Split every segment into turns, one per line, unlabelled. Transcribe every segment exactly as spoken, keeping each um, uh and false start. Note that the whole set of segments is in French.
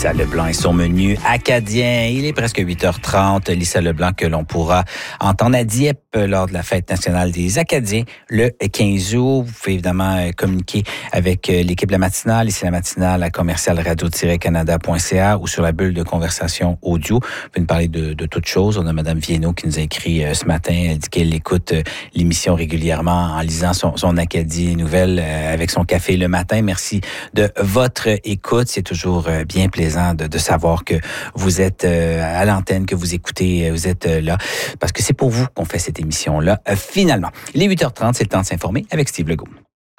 Lisa Leblanc et son menu acadien. Il est presque huit heures trente. Lisa Leblanc que l'on pourra entendre à Dieppe lors de la fête nationale des Acadiens le quinze août. Vous pouvez évidemment communiquer avec l'équipe de la matinale, ici la matinale à commercial radio tiret canada point c a ou sur la bulle de conversation audio. Vous pouvez nous parler de, de toutes choses. On a Mme Viennot qui nous a écrit ce matin. Elle dit qu'elle écoute l'émission régulièrement en lisant son, son Acadie Nouvelle avec son café le matin. Merci de votre écoute. C'est toujours bien plaisant de, de savoir que vous êtes à l'antenne, que vous écoutez, vous êtes là, parce que c'est pour vous qu'on fait cette émission-là. Finalement, il est huit heures trente, c'est le temps de s'informer avec Steve Legault.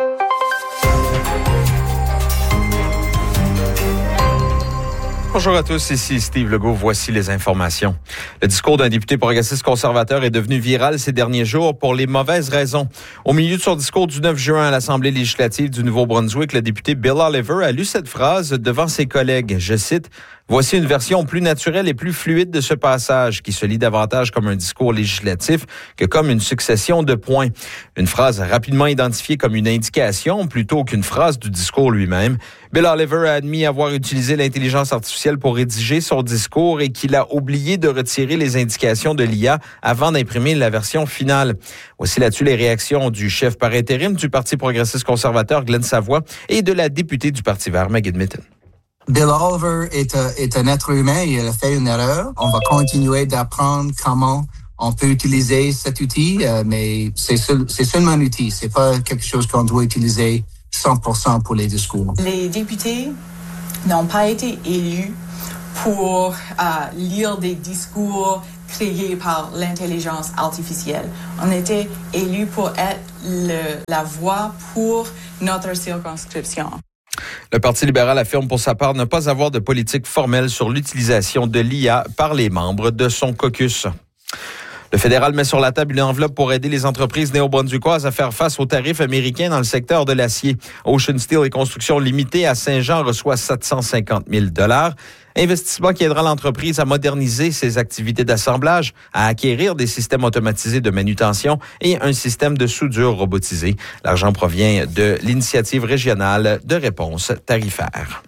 Bonjour à tous, ici Steve Legault. Voici les informations. Le discours d'un député progressiste conservateur est devenu viral ces derniers jours pour les mauvaises raisons. Au milieu de son discours du neuf juin à l'Assemblée législative du Nouveau-Brunswick, le député Bill Oliver a lu cette phrase devant ses collègues. Je cite, « Voici une version plus naturelle et plus fluide de ce passage qui se lit davantage comme un discours législatif que comme une succession de points. » Une phrase rapidement identifiée comme une indication plutôt qu'une phrase du discours lui-même. Bill Oliver a admis avoir utilisé l'intelligence artificielle pour rédiger son discours et qu'il a oublié de retirer les indications de l'I A avant d'imprimer la version finale. Voici là-dessus les réactions du chef par intérim du Parti progressiste conservateur, Glenn Savoie, et de la députée du Parti vert, Megan Mitton.
Bill Oliver est, uh, est un être humain et il a fait une erreur. On va continuer d'apprendre comment on peut utiliser cet outil, uh, mais c'est, seul, c'est seulement un outil. C'est pas quelque chose qu'on doit utiliser cent pour cent pour les discours.
Les députés n'ont pas été élus pour uh, lire des discours créés par l'intelligence artificielle. On était élus pour être le, la voix pour notre circonscription.
Le Parti libéral affirme pour sa part ne pas avoir de politique formelle sur l'utilisation de l'I A par les membres de son caucus. Le fédéral met sur la table une enveloppe pour aider les entreprises néo-brunswickoises à faire face aux tarifs américains dans le secteur de l'acier. Ocean Steel et Construction Limitée à Saint-Jean reçoit sept cent cinquante mille dollars. Investissement qui aidera l'entreprise à moderniser ses activités d'assemblage, à acquérir des systèmes automatisés de manutention et un système de soudure robotisé. L'argent provient de l'initiative régionale de réponse tarifaire.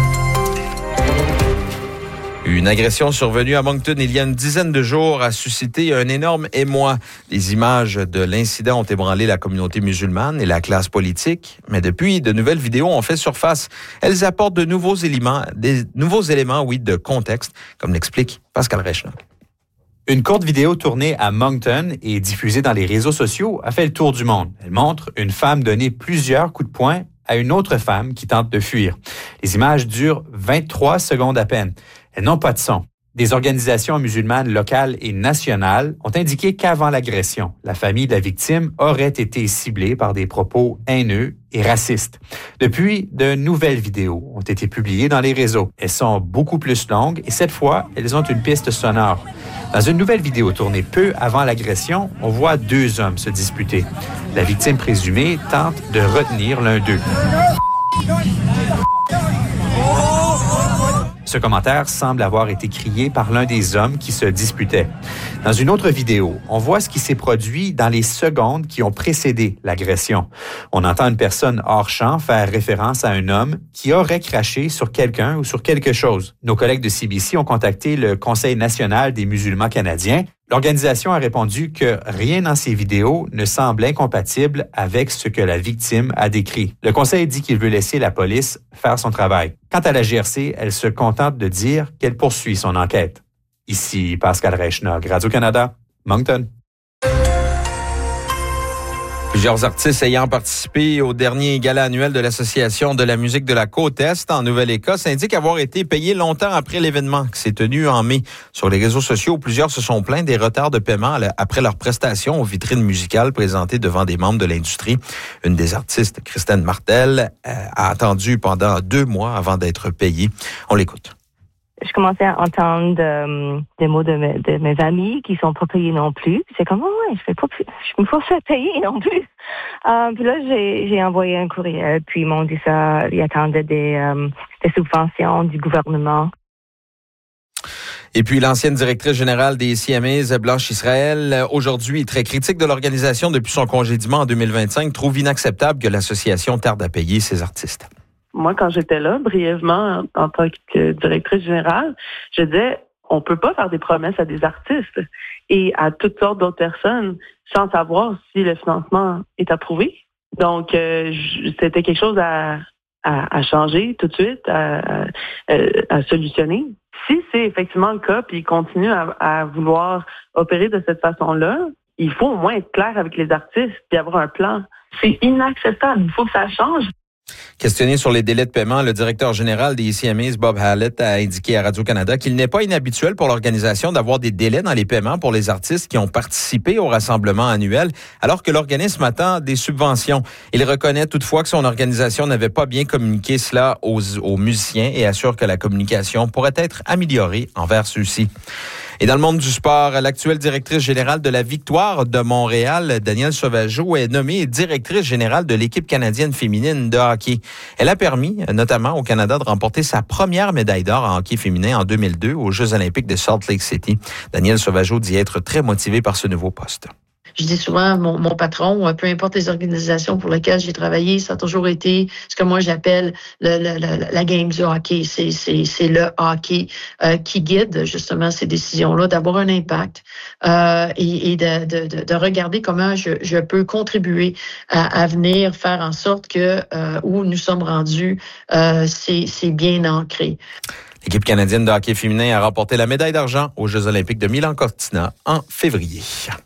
Une agression survenue à Moncton il y a une dizaine de jours a suscité un énorme émoi. Les images de l'incident ont ébranlé la communauté musulmane et la classe politique. Mais depuis, de nouvelles vidéos ont fait surface. Elles apportent de nouveaux éléments, des nouveaux éléments, oui, de contexte, comme l'explique Pascal Reichnock.
Une courte vidéo tournée à Moncton et diffusée dans les réseaux sociaux a fait le tour du monde. Elle montre une femme donner plusieurs coups de poing à une autre femme qui tente de fuir. Les images durent vingt-trois secondes à peine. Elles n'ont pas de son. Des organisations musulmanes locales et nationales ont indiqué qu'avant l'agression, la famille de la victime aurait été ciblée par des propos haineux et racistes. Depuis, de nouvelles vidéos ont été publiées dans les réseaux. Elles sont beaucoup plus longues et cette fois, elles ont une piste sonore. Dans une nouvelle vidéo tournée peu avant l'agression, on voit deux hommes se disputer. La victime présumée tente de retenir l'un d'eux. Ce commentaire semble avoir été crié par l'un des hommes qui se disputaient. Dans une autre vidéo, on voit ce qui s'est produit dans les secondes qui ont précédé l'agression. On entend une personne hors champ faire référence à un homme qui aurait craché sur quelqu'un ou sur quelque chose. Nos collègues de C B C ont contacté le Conseil national des musulmans canadiens. L'organisation a répondu que rien dans ces vidéos ne semble incompatible avec ce que la victime a décrit. Le Conseil dit qu'il veut laisser la police faire son travail. Quant à la G R C, elle se contente de dire qu'elle poursuit son enquête. Ici Pascal Reichnock, Radio-Canada, Moncton.
Plusieurs artistes ayant participé au dernier gala annuel de l'Association de la musique de la Côte-Est en Nouvelle-Écosse indiquent avoir été payés longtemps après l'événement qui s'est tenu en mai. Sur les réseaux sociaux, plusieurs se sont plaints des retards de paiement après leur prestation aux vitrines musicales présentées devant des membres de l'industrie. Une des artistes, Christine Martel, a attendu pendant deux mois avant d'être payée. On l'écoute.
Je commençais à entendre euh, des mots de mes, de mes amis qui sont pas payés non plus. C'est comme, oh ouais, je fais pas, je me faut faire payer non plus. Euh, puis là, j'ai, j'ai envoyé un courriel, puis ils m'ont dit ça, ils attendaient des, euh, des subventions du gouvernement.
Et puis, l'ancienne directrice générale des C M As, Blanche Israël, aujourd'hui très critique de l'organisation depuis son congédiement en deux mille vingt-cinq, trouve inacceptable que l'association tarde à payer ses artistes.
moi, quand j'étais là, brièvement, en, en tant que directrice générale, je disais, on peut pas faire des promesses à des artistes et à toutes sortes d'autres personnes sans savoir si le financement est approuvé. Donc, euh, c'était quelque chose à, à, à changer tout de suite, à, à, à solutionner. Si c'est effectivement le cas, puis ils continuent à, à vouloir opérer de cette façon-là, il faut au moins être clair avec les artistes puis avoir un plan. C'est inacceptable. Il faut que ça change.
Questionné sur les délais de paiement, le directeur général des C M As, Bob Hallett, a indiqué à Radio-Canada qu'il n'est pas inhabituel pour l'organisation d'avoir des délais dans les paiements pour les artistes qui ont participé au rassemblement annuel, alors que l'organisme attend des subventions. Il reconnaît toutefois que son organisation n'avait pas bien communiqué cela aux, aux musiciens et assure que la communication pourrait être améliorée envers ceux-ci. Et dans le monde du sport, l'actuelle directrice générale de la Victoire de Montréal, Danielle Sauvageau, est nommée directrice générale de l'équipe canadienne féminine de hockey. Elle a permis, notamment au Canada, de remporter sa première médaille d'or en hockey féminin en deux mille deux aux Jeux olympiques de Salt Lake City. Danielle Sauvageau dit être très motivée par ce nouveau poste.
Je dis souvent, mon, mon patron, peu importe les organisations pour lesquelles j'ai travaillé, ça a toujours été ce que moi j'appelle le, le, le, la game du hockey. C'est, c'est, c'est le hockey euh, qui guide justement ces décisions-là, d'avoir un impact euh, et, et de, de, de regarder comment je, je peux contribuer à, à venir faire en sorte que euh, où nous sommes rendus, euh, c'est, c'est bien ancré.
L'équipe canadienne de hockey féminin a remporté la médaille d'argent aux Jeux olympiques de Milan-Cortina en février.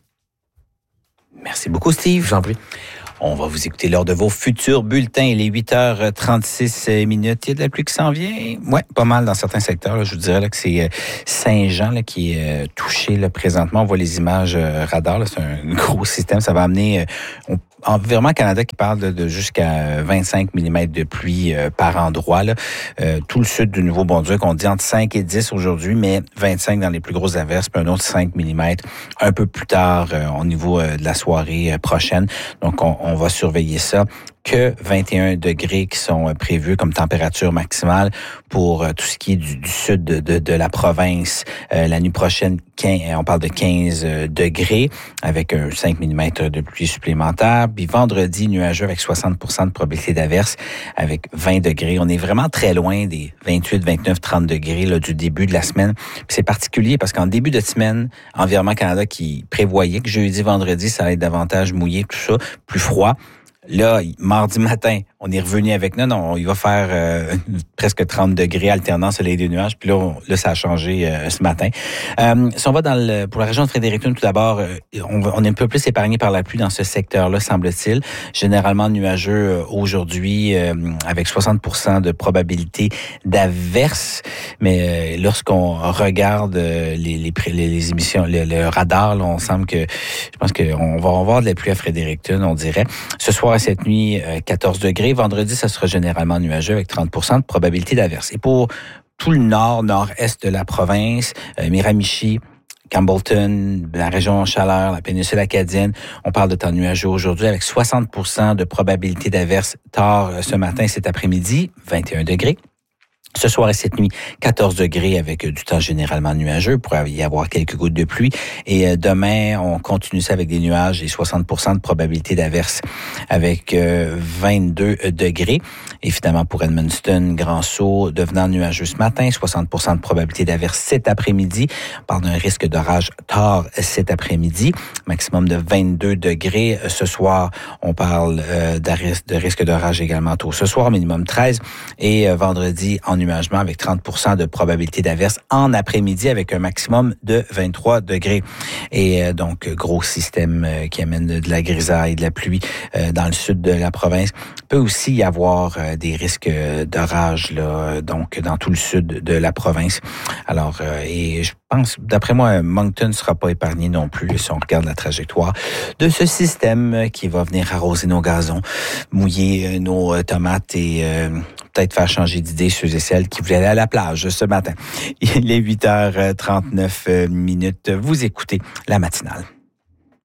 Merci beaucoup, Steve.
Je vous en prie.
On va vous écouter lors de vos futurs bulletins. Il est huit heures trente-six minutes. Il y a de la pluie qui s'en vient. Oui, pas mal dans certains secteurs. Là. Je vous dirais là, que c'est Saint-Jean là, qui est euh, touché là, présentement. On voit les images euh, radar. Là. C'est un gros système. Ça va amener... Euh, on, Environnement Canada qui parle de, de jusqu'à vingt-cinq millimètres de pluie euh, par endroit. Là. Euh, tout le sud du Nouveau-Brunswick, on dit entre cinq et dix aujourd'hui, mais vingt-cinq dans les plus grosses averses, puis un autre cinq millimètres un peu plus tard euh, au niveau euh, de la soirée euh, prochaine. Donc, on, on va surveiller ça. Que vingt et un degrés qui sont prévus comme température maximale pour tout ce qui est du, du sud de, de, de la province. Euh, la nuit prochaine, quinze, on parle de quinze degrés avec un cinq millimètres de pluie supplémentaire. Puis vendredi, nuageux avec soixante pour cent de probabilité d'averse avec vingt degrés. On est vraiment très loin des vingt-huit, vingt-neuf, trente degrés là, du début de la semaine. Puis c'est particulier parce qu'en début de semaine, Environnement Canada qui prévoyait que jeudi, vendredi, ça allait être davantage mouillé, tout ça, plus froid. Là, mardi matin, on est revenu avec non, non, il va faire euh, presque trente degrés alternant soleil et des nuages. Puis là, on, là, ça a changé euh, ce matin. Euh, si on va dans le, pour la région de Fredericton, tout d'abord, euh, on, on est un peu plus épargné par la pluie dans ce secteur-là, semble-t-il. Généralement nuageux euh, aujourd'hui, euh, avec soixante pour cent de probabilité d'averse. Mais euh, lorsqu'on regarde euh, les, les, les, les émissions, le, le radar, là, on semble que, je pense qu'on va avoir de la pluie à Fredericton, on dirait. Ce soir et cette nuit, euh, quatorze degrés. Vendredi, ça sera généralement nuageux avec trente pour cent de probabilité d'averse. Et pour tout le nord, nord-est de la province, euh, Miramichi, Campbellton, la région Chaleur, la péninsule acadienne, on parle de temps nuageux aujourd'hui avec soixante pour cent de probabilité d'averse tard euh, ce matin, cet après-midi, vingt et un degrés. Ce soir et cette nuit, quatorze degrés avec du temps généralement nuageux. Il pourrait y avoir quelques gouttes de pluie. Et demain, on continue ça avec des nuages et soixante pour cent de probabilité d'averse avec vingt-deux degrés. Et finalement, pour Edmundston, Grand-Sault, devenant nuageux ce matin, soixante pour cent de probabilité d'averse cet après-midi. On parle d'un risque d'orage tard cet après-midi. Maximum de vingt-deux degrés. Ce soir, on parle euh, de risque d'orage également tôt. Ce soir, minimum treize. Et euh, vendredi, en nuagement avec trente pour cent de probabilité d'averse en après-midi avec un maximum de vingt-trois degrés. Et euh, donc, gros système euh, qui amène de la grisaille, de la pluie euh, dans le sud de la province. Il peut aussi y avoir euh, des risques d'orage là, donc dans tout le sud de la province. Alors, euh, et je pense, d'après moi, Moncton ne sera pas épargné non plus si on regarde la trajectoire de ce système qui va venir arroser nos gazons, mouiller nos tomates et euh, peut-être faire changer d'idée ceux et celles qui voulaient aller à la plage ce matin. Il est huit heures trente-neuf minutes. Vous écoutez la matinale.